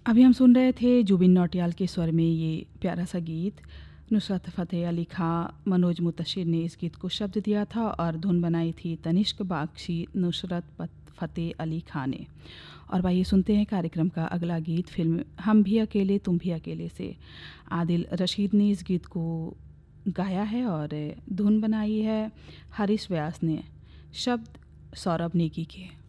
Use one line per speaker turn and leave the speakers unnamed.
अभी हम सुन रहे थे जुबिन नौटियाल के स्वर में ये प्यारा सा गीत। नुसरत फ़तेह अली खां, मनोज मुतशिर ने इस गीत को शब्द दिया था और धुन बनाई थी तनिष्क बागची, फ़तेह अली खां ने। और आइए सुनते हैं कार्यक्रम का अगला गीत फिल्म हम भी अकेले तुम भी अकेले से। आदिल रशीद ने इस गीत को गाया है और धुन बनाई है हरीश व्यास ने, शब्द सौरभ नेगी के।